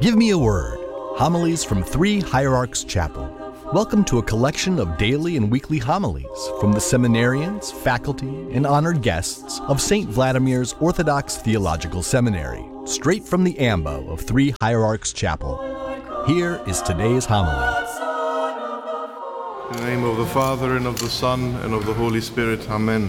Give me a word. Homilies from Three Hierarchs Chapel. Welcome to a collection of daily and weekly homilies from the seminarians, faculty, and honored guests of St. Vladimir's Orthodox Theological Seminary, straight from the ambo of Three Hierarchs Chapel. Here is today's homily. In the name of the Father, and of the Son, and of the Holy Spirit. Amen.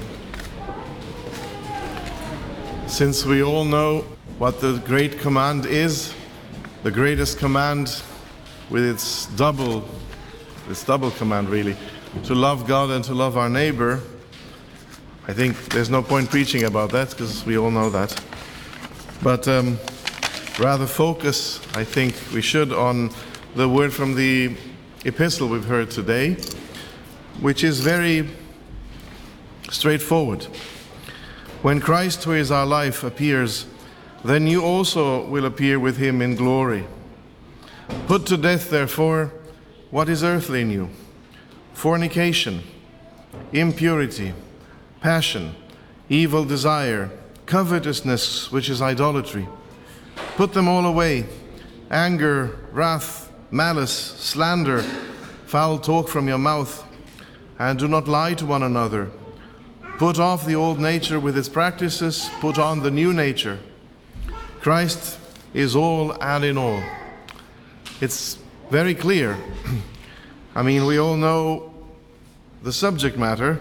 Since we all know what the great command is, the greatest command with its double command really, to love God and to love our neighbor, I think there's no point preaching about that because we all know that. But rather focus, I think we should, on the word from the epistle we've heard today, which is very straightforward. When Christ, who is our life, appears, then you also will appear with him in glory. Put to death, therefore, what is earthly in you: fornication, impurity, passion, evil desire, covetousness, which is idolatry. Put them all away: anger, wrath, malice, slander, foul talk from your mouth, and do not lie to one another. Put off the old nature with its practices, put on the new nature. Christ is all and in all. It's very clear. I mean, we all know the subject matter: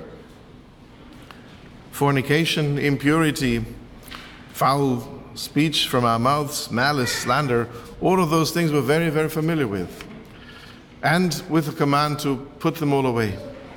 fornication, impurity, foul speech from our mouths, malice, slander. All of those things we're very, very familiar with. And with the command to put them all away.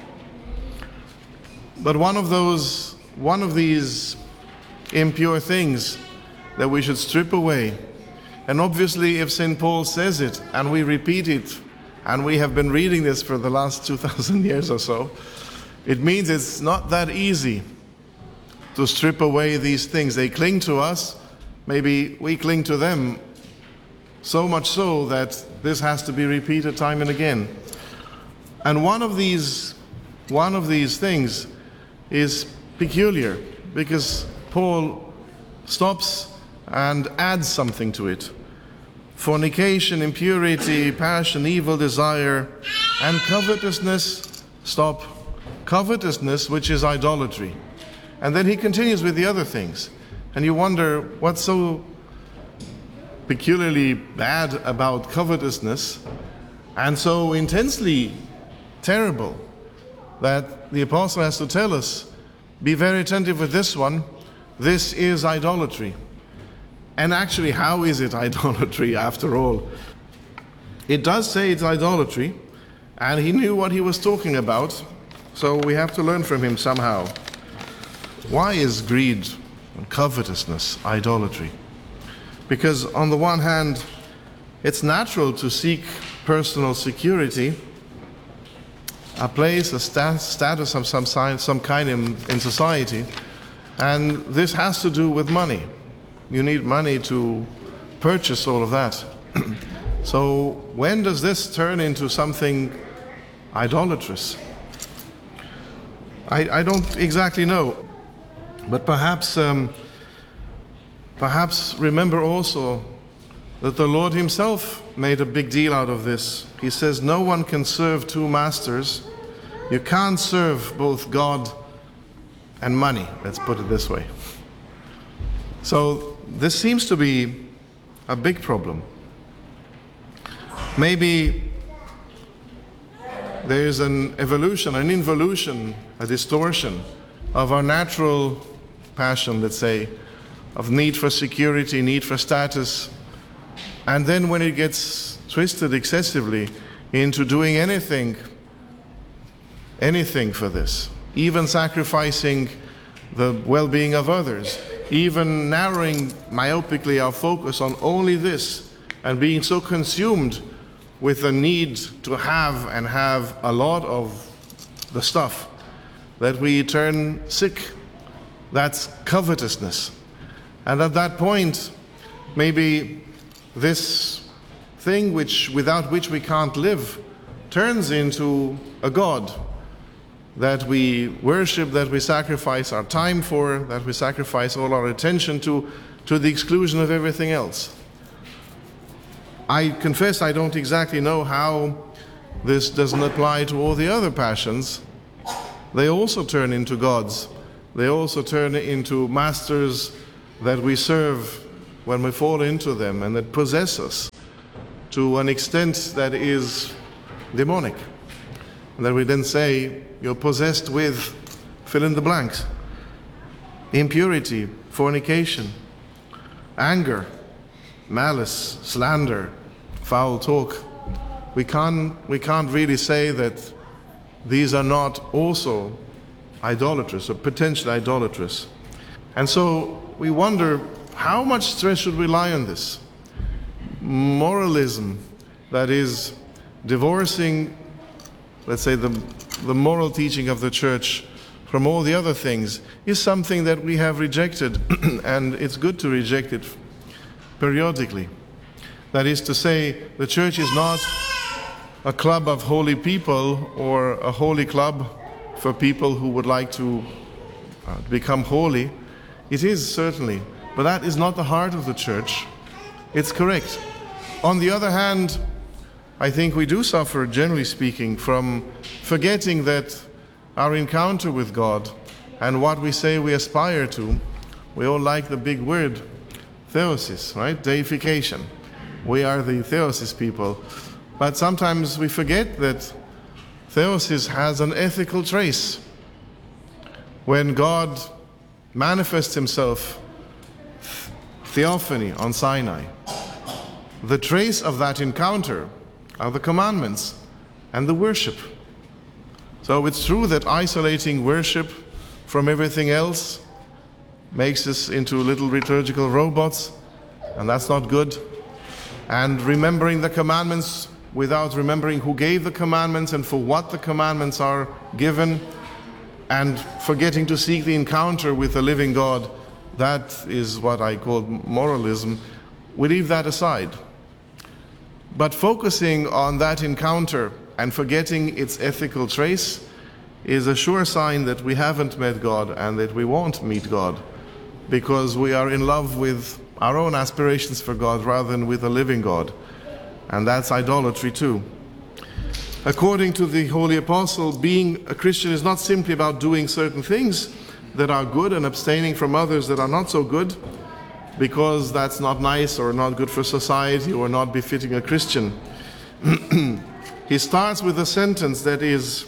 But one of these impure things that we should strip away, and obviously if St. Paul says it and we repeat it, and we have been reading this for the last 2,000 years or so, it means it's not that easy to strip away these things. They cling to us, maybe we cling to them, so much so that this has to be repeated time and again. And one of these things is peculiar, because Paul stops and adds something to it. Fornication, impurity, passion, evil desire, and covetousness. Stop. Covetousness, which is idolatry. And then he continues with the other things. And you wonder, what's so peculiarly bad about covetousness and so intensely terrible that the apostle has to tell us, be very attentive with this one. This is idolatry. And actually, how is it idolatry after all? It does say it's idolatry, and he knew what he was talking about, so we have to learn from him somehow. Why is greed and covetousness idolatry? Because on the one hand, it's natural to seek personal security, a place, a status of some kind in society, and this has to do with money. You need money to purchase all of that. So when does this turn into something idolatrous? I don't exactly know, but perhaps remember also that the Lord himself made a big deal out of this. He says, no one can serve two masters. You can't serve both God and money, let's put it this way. So this seems to be a big problem. Maybe there is an evolution, an involution, a distortion of our natural passion, let's say, of need for security, need for status. And then when it gets twisted excessively into doing anything for this, even sacrificing the well-being of others, even narrowing myopically our focus on only this, and being so consumed with the need to have a lot of the stuff that we turn sick. That's covetousness. And at that point, maybe this thing without which we can't live turns into a god that we worship, that we sacrifice our time for, that we sacrifice all our attention to the exclusion of everything else. I confess I don't exactly know how this doesn't apply to all the other passions. They also turn into gods. They also turn into masters that we serve when we fall into them and that possess us to an extent that is demonic. And that we then say, you're possessed with fill in the blanks. Impurity, fornication, anger, malice, slander, foul talk. We can't really say that these are not also idolatrous or potentially idolatrous. And so we wonder, how much stress should we lie on this? Moralism, that is divorcing, let's say, the moral teaching of the church from all the other things, is something that we have rejected, and it's good to reject it periodically. That is to say, the church is not a club of holy people or a holy club for people who would like to become holy. It is certainly, but that is not the heart of the church. It's correct. On the other hand, I think we do suffer, generally speaking, from forgetting that our encounter with God and what we say we aspire to, we all like the big word, theosis, right? Deification. We are the theosis people. But sometimes we forget that theosis has an ethical trace. When God manifests himself, theophany on Sinai, the trace of that encounter are the commandments and the worship. So it's true that isolating worship from everything else makes us into little liturgical robots, and that's not good. And remembering the commandments without remembering who gave the commandments and for what the commandments are given, and forgetting to seek the encounter with the living God, that is what I call moralism. We leave that aside. But focusing on that encounter and forgetting its ethical trace is a sure sign that we haven't met God and that we won't meet God, because we are in love with our own aspirations for God rather than with a living God. And that's idolatry too. According to the Holy Apostle, being a Christian is not simply about doing certain things that are good and abstaining from others that are not so good, because that's not nice or not good for society or not befitting a Christian. He starts with a sentence that is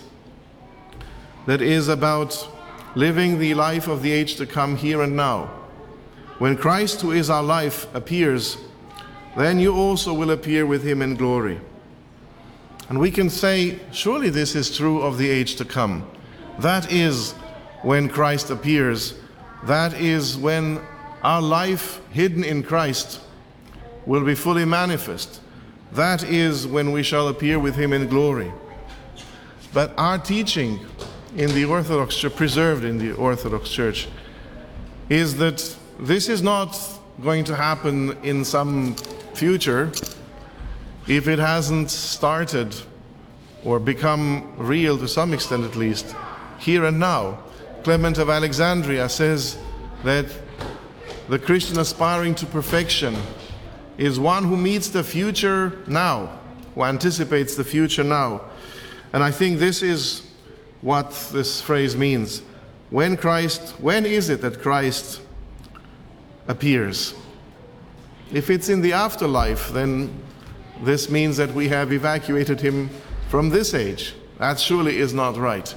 about living the life of the age to come here and now. When Christ, who is our life, appears, then you also will appear with him in glory. And we can say, surely this is true of the age to come. That is when Christ appears. That is when our life hidden in Christ will be fully manifest. That is when we shall appear with him in glory. But our teaching in the Orthodox Church, preserved in the Orthodox Church, is that this is not going to happen in some future if it hasn't started or become real to some extent at least here and now. Clement of Alexandria says that the Christian aspiring to perfection is one who meets the future now, who anticipates the future now. And I think this is what this phrase means. When is it that Christ appears? If it's in the afterlife, then this means that we have evacuated him from this age. That surely is not right.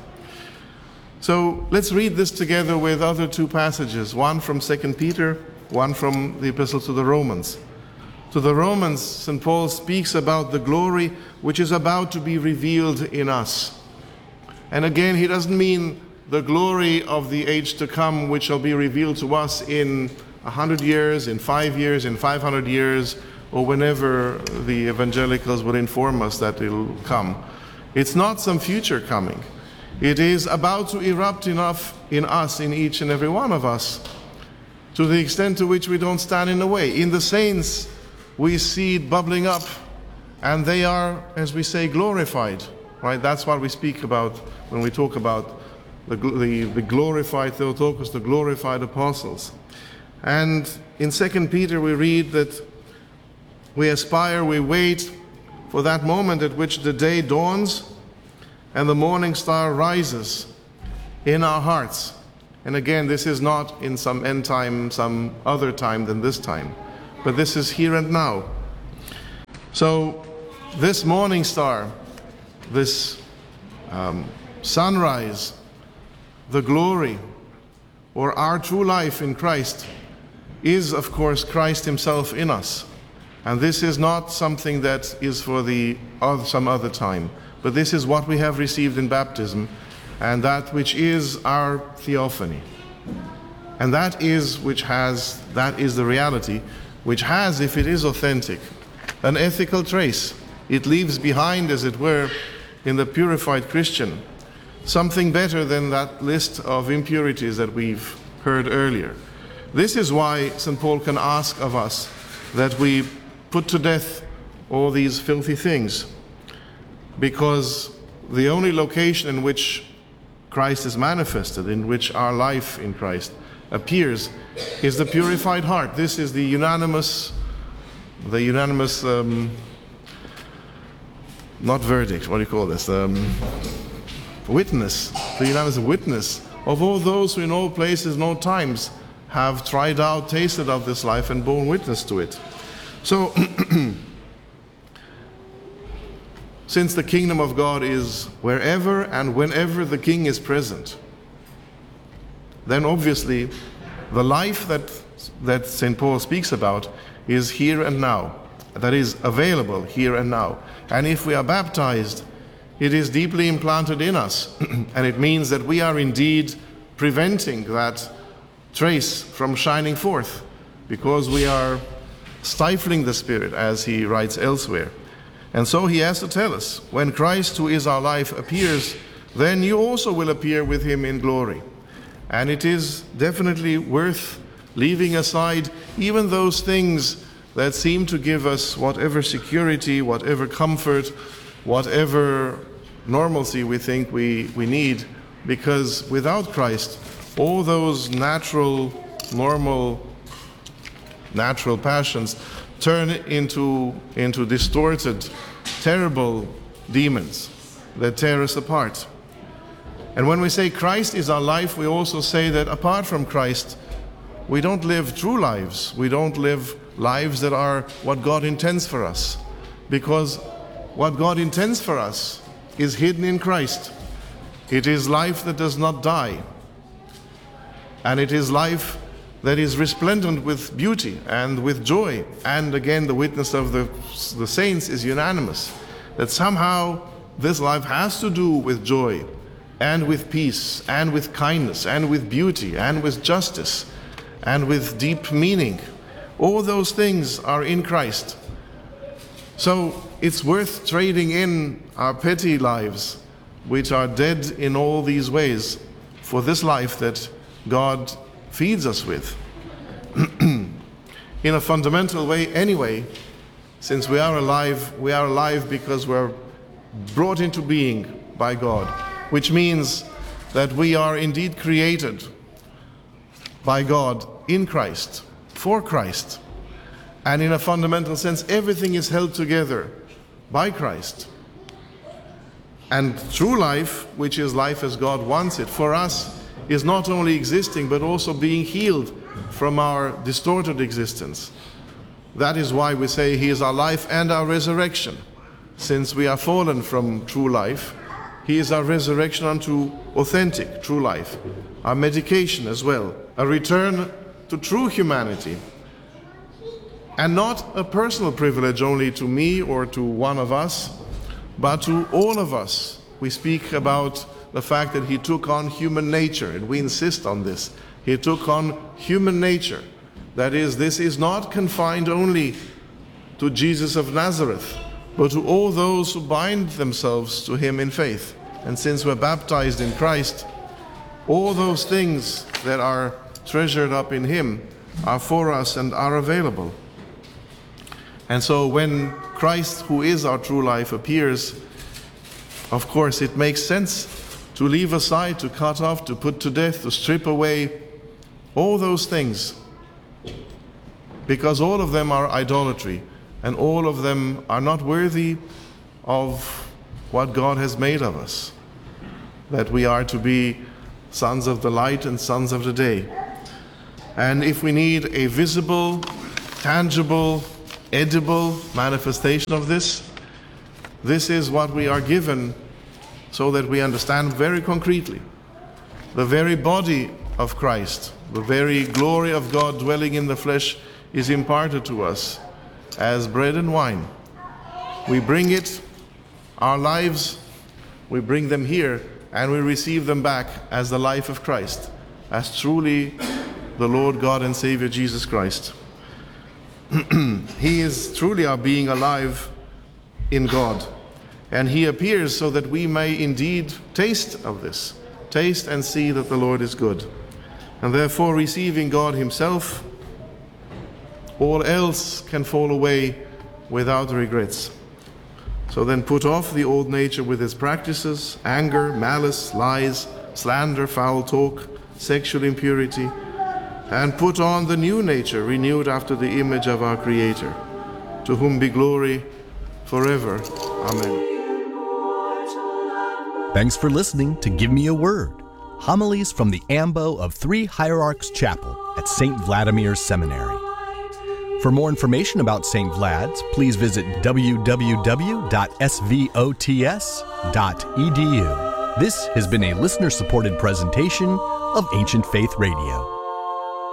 So let's read this together with other two passages, one from 2 Peter, one from the Epistle to the Romans. To the Romans, St. Paul speaks about the glory which is about to be revealed in us. And again, he doesn't mean the glory of the age to come, which shall be revealed to us in 100 years, in 5 years, in 500 years, or whenever the evangelicals will inform us that it will come. It's not some future coming. It is about to erupt enough in us, in each and every one of us, to the extent to which we don't stand in the way. In the saints, we see it bubbling up, and they are, as we say, glorified. Right? That's what we speak about when we talk about the glorified Theotokos, the glorified apostles. And in 2 Peter we read that We aspire, we wait for that moment at which the day dawns and the morning star rises in our hearts. And again, this is not in some end time, some other time than this time, but this is here and now. So this morning star, this sunrise, the glory, or our true life in Christ, is of course Christ himself in us. And this is not something that is for some other time, but this is what we have received in baptism, and that which is our theophany. And that is the reality, which has, if it is authentic, an ethical trace. It leaves behind, as it were, in the purified Christian, something better than that list of impurities that we've heard earlier. This is why St. Paul can ask of us that we put to death all these filthy things, because the only location in which Christ is manifested, in which our life in Christ appears, is the purified heart. This is the unanimous not verdict, what do you call this? Witness, the unanimous witness of all those who in all places, in all times, have tried out, tasted of this life, and borne witness to it. So, since the kingdom of God is wherever and whenever the king is present, then obviously the life that St. Paul speaks about is here and now, that is available here and now. And if we are baptized, it is deeply implanted in us, and it means that we are indeed preventing that trace from shining forth, because we are stifling the Spirit, as he writes elsewhere. And so he has to tell us, when Christ, who is our life, appears, then you also will appear with him in glory. And it is definitely worth leaving aside even those things that seem to give us whatever security, whatever comfort, whatever normalcy we think we need, because without Christ, all those natural passions turn into distorted, terrible demons that tear us apart. And when we say Christ is our life, we also say that apart from Christ, we don't live true lives. We don't live lives that are what God intends for us, because what God intends for us is hidden in Christ. It is life that does not die, and it is life that is resplendent with beauty and with joy. And again, the witness of the saints is unanimous, that somehow this life has to do with joy and with peace and with kindness and with beauty and with justice and with deep meaning. All those things are in Christ. So it's worth trading in our petty lives, which are dead in all these ways, for this life that God feeds us with. In a fundamental way anyway, since we are alive because we're brought into being by God, which means that we are indeed created by God in Christ, for Christ. And in a fundamental sense, everything is held together by Christ. And true life, which is life as God wants it, for us is not only existing, but also being healed from our distorted existence. That is why we say he is our life and our resurrection. Since we are fallen from true life, he is our resurrection unto authentic true life, our medication as well, a return to true humanity, and not a personal privilege only to me or to one of us, but to all of us. We speak about the fact that he took on human nature, and we insist on this. He took on human nature. That is, this is not confined only to Jesus of Nazareth, but to all those who bind themselves to him in faith. And since we're baptized in Christ, all those things that are treasured up in him are for us and are available. And so when Christ, who is our true life, appears, of course it makes sense to leave aside, to cut off, to put to death, to strip away all those things, because all of them are idolatry. and all of them are not worthy of what God has made of us, that we are to be sons of the light and sons of the day. And if we need a visible, tangible, edible manifestation of this, this is what we are given so that we understand very concretely. The very body of Christ, the very glory of God dwelling in the flesh is imparted to us as bread and wine. We bring it, our lives, we bring them here, and we receive them back as the life of Christ, as truly the Lord God and Savior Jesus Christ. He is truly our being alive in God, and He appears so that we may indeed taste of this, taste and see that the Lord is good. And therefore, receiving God Himself, all else can fall away without regrets. So then put off the old nature with its practices, anger, malice, lies, slander, foul talk, sexual impurity, and put on the new nature, renewed after the image of our Creator, to whom be glory forever. Amen. Thanks for listening to Give Me a Word, homilies from the ambo of Three Hierarchs Chapel at St. Vladimir's Seminary. For more information about St. Vlad's, please visit www.svots.edu. This has been a listener-supported presentation of Ancient Faith Radio.